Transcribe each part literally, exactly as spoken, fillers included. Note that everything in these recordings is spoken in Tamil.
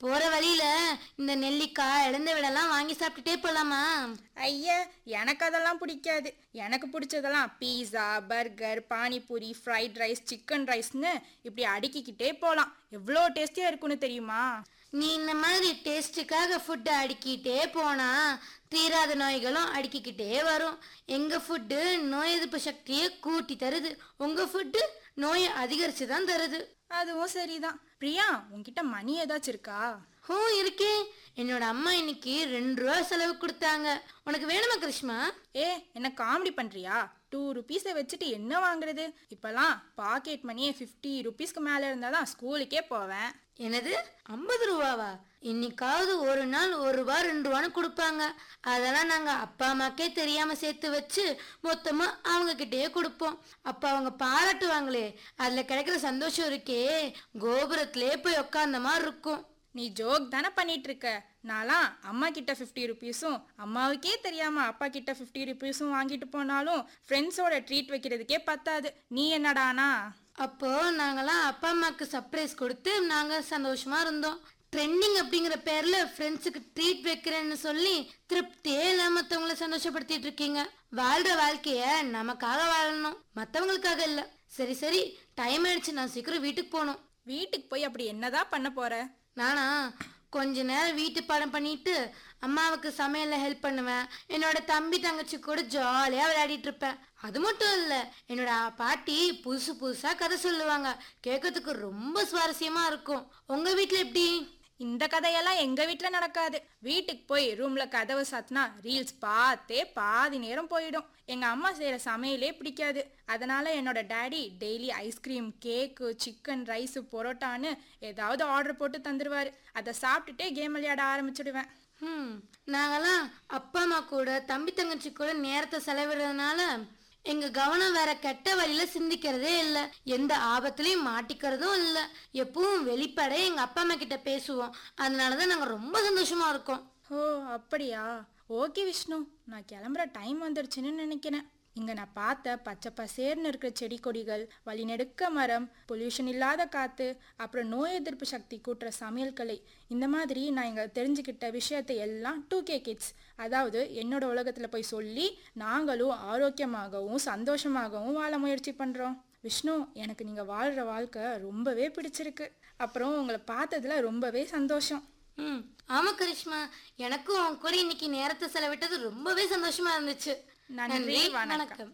போற வழியில இந்த நெல்லிக்காய் இழந்த விடலாம் வாங்கி சாப்பிட்டுட்டே போலாமா? ஐயா, எனக்கு அதெல்லாம் பிடிக்காது. எனக்கு பிடிச்சதெல்லாம் பீஸா, burger, panipuri, fried rice, chicken ரைஸ்னு இப்படி அடுக்கிக்கிட்டே போகலாம். எவ்வளோ டேஸ்டியாக இருக்குன்னு தெரியுமா? நீ இந்த மாதிரி டேஸ்ட்டுக்காக ஃபுட்டை அடுக்கிட்டே போனா தீராத நோய்களும் அடுக்கிக்கிட்டே வரும். எங்க ஃபுட்டு நோய் எதிர்ப்பு சக்தியை கூட்டி தருது, உங்க ஃபுட்டு நோயை அதிகரிச்சு தான் தருது. அதுவும் சரிதான். பிரியா, உன்கிட்ட மணி ஏதாச்சும் இருக்கா? ஹோ இருக்கே. என்னோட அம்மா இன்னைக்கு ரெண்டு ரூபா செலவு கொடுத்தாங்க. உனக்கு வேணுமா கிருஷ்மா? ஏ, என்ன காமெடி பண்றியா? டூ ருபீஸை வச்சுட்டு என்ன வாங்குறது? இப்பெல்லாம் பாக்கெட் மணியே ஃபிஃப்டி ருபீஸ்க்கு மேலே இருந்தால் தான் ஸ்கூலுக்கே போவேன். என்னது, ஐம்பது ரூபாவா? இன்னைக்காவது ஒரு நாள் ஒரு ரூபா ரெண்டு ரூபான்னு கொடுப்பாங்க. அதெல்லாம் நாங்கள் அப்பா அம்மாக்கே தெரியாமல் சேர்த்து வச்சு மொத்தமாக அவங்க கிட்டேயே கொடுப்போம். அப்போ அவங்க பாராட்டுவாங்களே, அதில் கிடைக்கிற சந்தோஷம் இருக்கே, கோபுரத்திலே போய் உக்காந்த மாதிரி இருக்கும். நீ ஜோக் தானே பண்ணிட்டு இருக்க. நான்லாம் அம்மா கிட்ட ஃபிஃப்டி ருபீஸும் அம்மாவுக்கே தெரியாமல் அப்பா கிட்ட ஃபிஃப்டி ருபீஸும் வாங்கிட்டு போனாலும் ஃப்ரெண்ட்ஸோட ட்ரீட் வைக்கிறதுக்கே பத்தாது. நீ என்னடானா? அப்போ நாங்களாம் அப்பா அம்மாவுக்கு சர்ப்ரைஸ் கொடுத்து நாங்கள் சந்தோஷமா இருந்தோம். ட்ரெண்டிங் அப்படிங்கிற பேர்ல ஃப்ரெண்ட்ஸுக்கு ட்ரீட் வைக்கிறேன்னு சொல்லி திருப்தியே இல்லாம மற்றவங்களை சந்தோஷப்படுத்திட்டு இருக்கீங்க. வாழ்ற வாழ்க்கைய நமக்காக வாழணும், மற்றவங்களுக்காக இல்லை. சரி சரி, டைம் ஆயிடுச்சு, நான் சீக்கிரம் வீட்டுக்கு போகணும். வீட்டுக்கு போய் அப்படி என்னதான் பண்ண போற? நானா கொஞ்ச நேரம் வீட்டு பாடம் பண்ணிட்டு அம்மாவுக்கு சமையல்ல ஹெல்ப் பண்ணுவேன். என்னோட தம்பி தங்கச்சி கூட ஜாலியாக விளையாடிட்டு இருப்பேன். அது மட்டும் இல்லை, என்னோட பாட்டி புதுசு புதுசாக கதை சொல்லுவாங்க. கேட்கறதுக்கு ரொம்ப சுவாரஸ்யமாக இருக்கும். உங்கள் வீட்டில் எப்படி? இந்த கதையெல்லாம் எங்க வீட்டுல நடக்காது. வீட்டுக்கு போய் ரூம்ல கதவை சாத்தினா ரீல்ஸ் பார்த்தே பாதி நேரம் போயிடும். எங்க அம்மா செய்யற சமையலே பிடிக்காது. அதனால என்னோட டேடி டெய்லி ஐஸ்கிரீம், கேக்கு, சிக்கன், ரைஸு, பொரோட்டான்னு ஏதாவது ஆர்டர் போட்டு தந்துடுவாரு. அதை சாப்பிட்டுட்டே கேம் விளையாட ஆரம்பிச்சிடுவேன். ம் நாங்களாம் அப்பா அம்மா கூட தம்பி தங்கச்சி கூட நேரத்தை செலவிடுறதுனால எங்க கவனம் வேற கெட்ட வழியில சிந்திக்கிறதே இல்லை, எந்த ஆபத்துலயும் மாட்டிக்கிறதும் இல்லை. எப்பவும் வெளிப்பட எங்க அப்பா அம்மா கிட்ட பேசுவோம். அதனாலதான் நாங்க ரொம்ப சந்தோஷமா இருக்கோம். ஓ அப்படியா? ஓகே விஷ்ணு, நான் கிளம்புற டைம் வந்துடுச்சுன்னு நினைக்கிறேன். இங்க நான் பார்த்த பச்சை பசேர்னு இருக்கிற செடி கொடிகள், வழிநெடுக்க மரம், பொல்யூஷன் இல்லாத காத்து, அப்புறம் நோய் எதிர்ப்பு சக்தி கூட்டுற சமையல் கலை, இந்த மாதிரி நான் இங்க தெரிஞ்சுக்கிட்ட விஷயத்தை எல்லாம் டூ கே கிட்ஸ், அதாவது என்னோட உலகத்துல போய் சொல்லி நாங்களும் ஆரோக்கியமாகவும் சந்தோஷமாகவும் வாழ முயற்சி பண்றோம். விஷ்ணு, எனக்கு நீங்க வாழ்ற வாழ்க்கை ரொம்பவே பிடிச்சிருக்கு. அப்புறம் உங்களை பார்த்ததுல ரொம்பவே சந்தோஷம். ம் ஆமா கரிஷ்மா, எனக்கும் உன் கூட இன்னைக்கு நேரத்தை செலவிட்டது ரொம்பவே சந்தோஷமா இருந்துச்சு. நன்றி, வணக்கம்.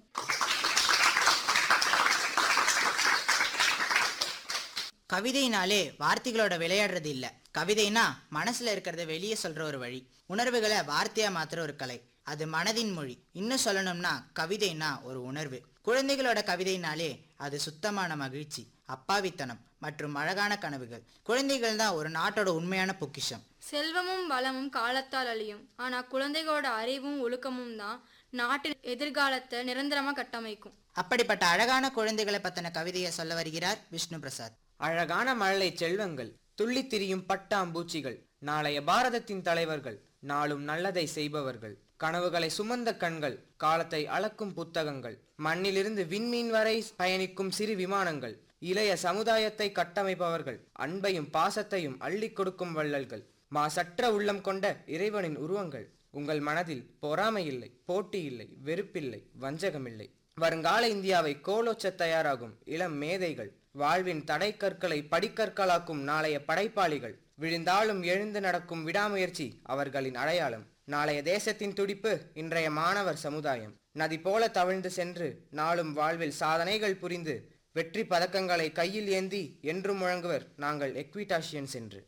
கவிதைனாலே வார்த்தைகளோட விளையாடுறது இல்ல. கவிதைனா மனசுல இருக்கிறத வெளியே சொல்ற ஒரு வழி, உணர்வுகளை வார்த்தையா மாத்துற ஒரு கலை, அது மனதின் மொழி. இன்னும் சொல்லணும்னா கவிதைனா ஒரு உணர்வு. குழந்தைகளோட கவிதைனாலே அது சுத்தமான மகிழ்ச்சி, அப்பாவித்தனம் மற்றும் அழகான கனவுகள். குழந்தைகள் தான் ஒரு நாட்டோட உண்மையான பொக்கிஷம். செல்வமும் வளமும் காலத்தால் அழியும், ஆனா குழந்தைகளோட அறிவும் ஒழுக்கமும் தான் நாட்டின் எதிர்காலத்தை நிரந்தரமா கட்டமைக்கும். அப்படிப்பட்ட அழகான குழந்தைகளை பத்தின கவிதையை சொல்ல வருகிறார் விஷ்ணு பிரசாத். அழகான மழலை செல்வங்கள், துள்ளி திரியும் பட்டாம்பூச்சிகள், நாளைய பாரதத்தின் தலைவர்கள், நாளும் நல்லதை செய்பவர்கள், கனவுகளை சுமந்த கண்கள், காலத்தை அளக்கும் புத்தகங்கள், மண்ணிலிருந்து விண்மீன் வரை பயணிக்கும் சிறு விமானங்கள், இளைய சமுதாயத்தை கட்டமைப்பவர்கள், அன்பையும் பாசத்தையும் அள்ளி கொடுக்கும் வள்ளல்கள், மாசற்ற உள்ளம் கொண்ட இறைவனின் உருவங்கள். உங்கள் மனதில் பொறாமை இல்லை, போட்டி இல்லை, வெறுப்பில்லை, வஞ்சகமில்லை. வருங்கால இந்தியாவை கோலோச்ச தயாராகும் இளம் மேதைகள், வாழ்வின் தடை கற்களை படிக்கற்களாக்கும் நாளைய படைப்பாளிகள், விழுந்தாலும் எழுந்து நடக்கும் விடாமுயற்சி அவர்களின் அடையாளம். நாளைய தேசத்தின் துடிப்பு இன்றைய மாணவர் சமுதாயம். நதி போல தவிழ்ந்து சென்று நாளும் வாழ்வில் சாதனைகள் புரிந்து வெற்றி பதக்கங்களை கையில் ஏந்தி என்றும் முழங்குவர் நாங்கள் எக்விடாஷியன்ஸ் என்று.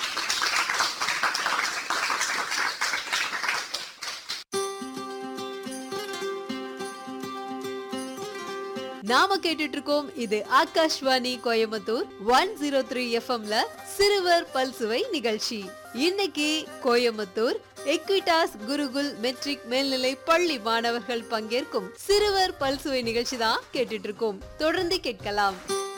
நாம கேட்டுட்டு இருக்கோம் இது Akashvani Coimbatore one zero three எஃப்எம்ல சிறுவர் பல்சுவை நிகழ்ச்சி. இன்னைக்கு கோயம்புத்தூர் எக்விடாஸ் குருகுல் மெட்ரிக் மேல்நிலை பள்ளி மாணவர்கள் பங்கேற்கும் சிறுவர் பல்சுவை நிகழ்ச்சி தான் கேட்டுட்டு இருக்கோம். தொடர்ந்து கேட்கலாம்.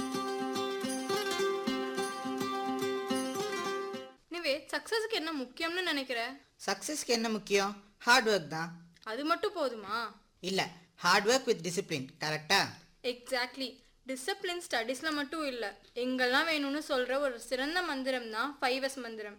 நிவே, சக்சஸ்க்கு என்ன முக்கியம்னு நினைக்கிற? சக்சஸ்க்கு என்ன முக்கியம்? ஹார்ட் ஒர்க் தான். அது மட்டும் போதுமா? இல்ல, ஹார்ட் ஒர்க் வித் டிசிப்ளின். கரெக்டா? எக்ஸாக்ட்லி. டிசிப்ளின் ஸ்டடீஸ்ல மட்டும் இல்லை, எங்கெல்லாம் வேணும்னு சொல்ற ஒரு சிறந்த மந்திரம் தான் ஃபைவ் எஸ் மந்திரம்.